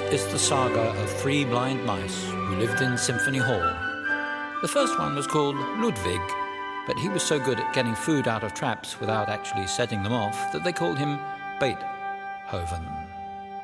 is the saga of 3 blind mice who lived in Symphony Hall. The first one was called Ludwig, but he was so good at getting food out of traps without actually setting them off that they called him Beethoven.